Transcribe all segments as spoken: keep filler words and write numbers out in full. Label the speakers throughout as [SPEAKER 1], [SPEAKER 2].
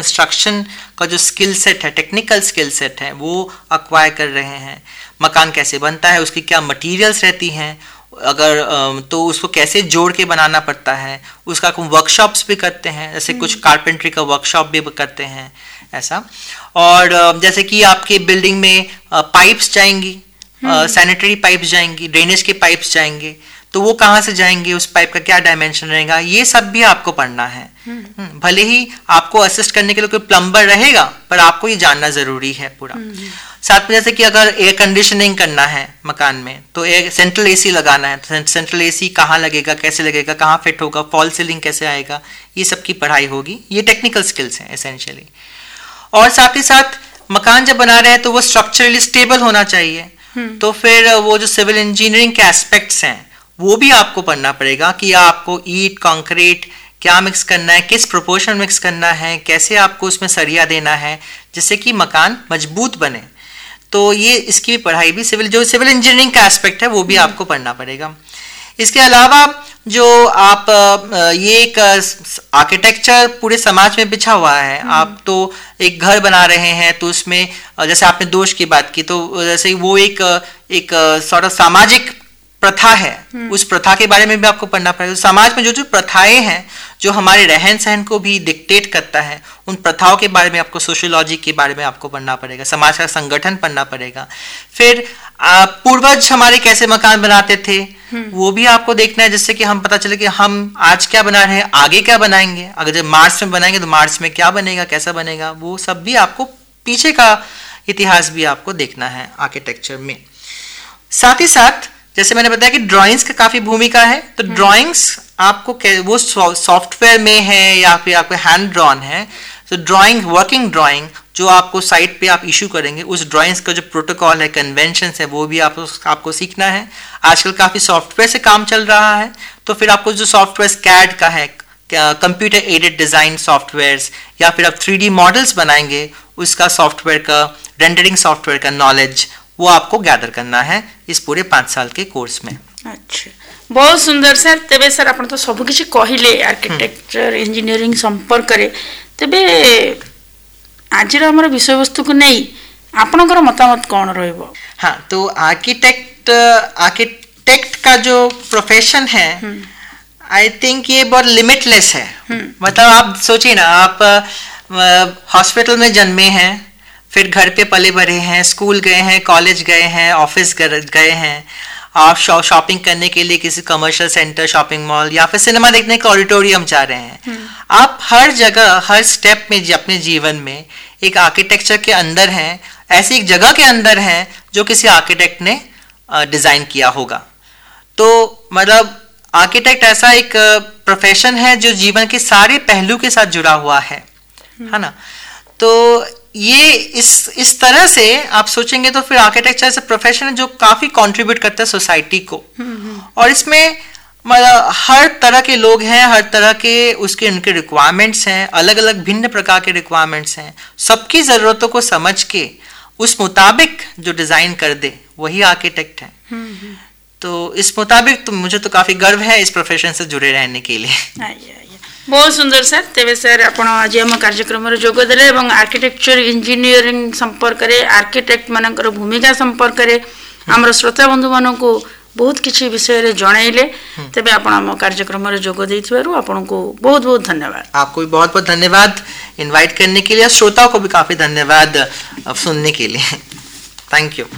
[SPEAKER 1] Construction का जो skill set है, टेक्निकल स्किल सेट है, वो अक्वायर कर रहे हैं। मकान कैसे बनता है, उसकी क्या मटेरियल्स रहती हैं, अगर तो उसको कैसे जोड़ के बनाना पड़ता है, उसका वर्कशॉप्स भी करते हैं, जैसे कुछ कारपेंट्री का वर्कशॉप भी करते हैं ऐसा। और जैसे कि आपके बिल्डिंग में पाइप्स जाएंगी, सैनिटरी पाइप्स जाएंगी, ड्रेनेज के पाइप्स जाएंगे, तो वो कहाँ से जाएंगे, उस पाइप का क्या डायमेंशन रहेगा, ये सब भी आपको पढ़ना है। भले ही आपको असिस्ट करने के लिए कोई प्लम्बर रहेगा, पर आपको ये जानना जरूरी है पूरा। साथ में जैसे कि अगर एयर कंडीशनिंग करना है मकान में, तो एयर सेंट्रल एसी लगाना है, तो सेंट्रल एसी कहाँ लगेगा, कैसे लगेगा, कहाँ फिट होगा, फॉल सीलिंग कैसे आएगा, ये सब की पढ़ाई होगी। ये टेक्निकल स्किल्स हैं एसेंशियली। और साथ ही साथ मकान जब बना रहे हैं तो वो स्ट्रक्चरली स्टेबल होना चाहिए, तो फिर वो जो सिविल इंजीनियरिंग के एस्पेक्ट्स हैं वो भी आपको पढ़ना पड़ेगा कि आपको ईंट कंक्रीट क्या मिक्स करना है, किस प्रोपोर्शन मिक्स करना है, कैसे आपको उसमें सरिया देना है जिससे कि मकान मजबूत बने। तो ये इसकी भी पढ़ाई भी सिविल जो सिविल इंजीनियरिंग का एस्पेक्ट है वो भी आपको पढ़ना पड़ेगा। इसके अलावा जो आप ये एक आर्किटेक्चर पूरे समाज में बिछा हुआ है। आप तो एक घर बना रहे हैं तो उसमें जैसे आपने दोष की बात की, तो जैसे वो एक एक सॉर्ट ऑफ सामाजिक प्रथा है, उस प्रथा के बारे में भी आपको पढ़ना पड़ेगा। समाज में जो जो प्रथाएं हैं जो हमारे रहन सहन को भी डिक्टेट करता है, उन प्रथाओं के बारे में आपको, सोशियोलॉजी के बारे में आपको पढ़ना पड़ेगा, समाज का संगठन पढ़ना पड़ेगा। फिर पूर्वज हमारे कैसे मकान बनाते थे वो भी आपको देखना है, जिससे कि हम पता चले कि हम आज क्या बना रहे हैं, आगे क्या बनाएंगे। अगर जब मार्च में बनाएंगे तो मार्च में क्या बनेगा, कैसा बनेगा, वो सब भी आपको पीछे का इतिहास भी आपको देखना है आर्किटेक्चर में। साथ ही साथ जैसे मैंने बताया कि ड्राइंग्स का काफी भूमिका है, तो ड्राइंग्स आपको वो सॉफ्टवेयर में है या फिर आपको हैंड ड्रॉन है, तो ड्राइंग, वर्किंग ड्राइंग जो आपको साइट पे आप इशू करेंगे, उस ड्राइंग्स का जो प्रोटोकॉल है, कन्वेंशन है, वो भी आप, आपको सीखना है। आजकल काफी सॉफ्टवेयर से काम चल रहा है, तो फिर आपको जो सॉफ्टवेयर कैड का है, कंप्यूटर एडेड डिजाइन सॉफ्टवेयर्स, या फिर आप थ्री डी मॉडल्स बनाएंगे, उसका सॉफ्टवेयर का, रेंडरिंग सॉफ्टवेयर का नॉलेज वो आपको गैदर करना है इस पूरे पांच साल के कोर्स में।
[SPEAKER 2] अच्छा, बहुत सुंदर सर। तेबे सर आपण तो सब किछि कहिले आर्किटेक्चर इंजीनियरिंग संपर्क करे, तेबे आजिर हमर विषय वस्तु को नहीं आपनकर मतामत कौन रहइबो?
[SPEAKER 1] हाँ, तो आर्किटेक्ट आर्किटेक्ट का जो प्रोफेशन है, आई थिंक ये बहुत लिमिटलेस है। मतलब आप सोचिए ना, आप हॉस्पिटल में जन्मे हैं, फिर घर पे पले बड़े हैं, स्कूल गए हैं, कॉलेज गए हैं, ऑफिस गए हैं, आप शॉपिंग करने के लिए किसी कमर्शियल सेंटर, शॉपिंग मॉल या फिर सिनेमा देखने के ऑडिटोरियम जा रहे हैं। आप हर जगह, हर स्टेप में अपने जीवन में एक आर्किटेक्चर के अंदर हैं, ऐसी एक जगह के अंदर हैं जो किसी आर्किटेक्ट ने डिजाइन किया होगा। तो मतलब आर्किटेक्ट ऐसा एक प्रोफेशन है जो जीवन के सारे पहलू के साथ जुड़ा हुआ है, है ना। तो ये इस इस तरह से आप सोचेंगे तो फिर आर्किटेक्चर ऐसा प्रोफेशन है जो काफी कंट्रीब्यूट करता है सोसाइटी को। और इसमें मतलब हर तरह के लोग हैं, हर तरह के उसके उनके रिक्वायरमेंट्स हैं, अलग अलग भिन्न प्रकार के रिक्वायरमेंट्स हैं। सबकी जरूरतों को समझ के उस मुताबिक जो डिजाइन कर दे वही आर्किटेक्ट है। तो इस मुताबिक तो मुझे तो काफी गर्व है इस प्रोफेशन से जुड़े रहने के लिए।
[SPEAKER 2] बहुत सुंदर सर। तेबे सर आपण आज हम कार्यक्रम रे जोग देले एवं आर्किटेक्चर इंजीनियरिंग संपर्क रे, आर्किटेक्ट मानकर भूमिका संपर्क रे हमर श्रोता बंधु मानन को बहुत किछि विषय रे जणाइले। तेबे आपण हम कार्यक्रम रे जोग देइथिबारु आपण को बहुत बहुत धन्यवाद।
[SPEAKER 1] आपको भी बहुत बहुत धन्यवाद इनवाइट करने के लिए, श्रोताओं को भी काफी धन्यवाद सुनने के लिए। Thank you.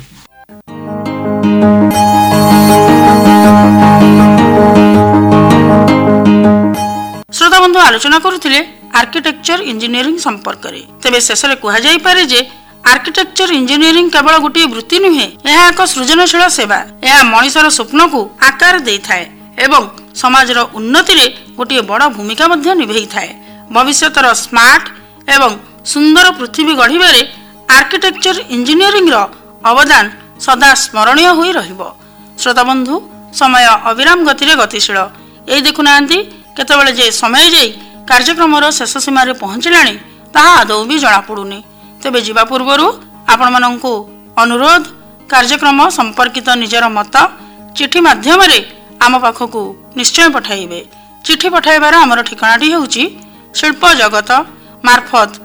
[SPEAKER 2] श्रोता बंधु आलोचना करुथिले आर्किटेक्चर इंजीनियरिंग संपर्क रे। तेबे शेष रे कुहा जाई पारे जे आर्किटेक्चर इंजीनियरिंग केवल गोटे वृत्ति नुहे, यह एक सृजनशील सेवा। यह मनुष्यर स्वप्न को आकार देइथाय एवं समाजर उन्नति रे गोटे बड़ भूमिका मध्य निभेई थाए। भविष्यतर स्मार्ट एवं सुंदर पृथ्वी गढ़िबारे आर्किटेक्चर इंजीनियरिंग रो अवदान सदा स्मरणीय होई रहिबो। श्रोता बंधु, समय अविराम गति रे गतिशील। एई देखुनांती केतबेले जे समय जाई कार्यक्रम शेष सीमार पहुंचलानी ताहा आदौ भी जना पड़ुनी। तेबे जीवा पूर्वरु आपण माननकु अनुरोध, कार्यक्रम संपर्कित निजर मत चिठी माध्यम रे आम पाखकु निश्चय पठाइबे। चिठी पठाइबार आमर ठिकानाटी हेउची शिल्प जगत मार्फत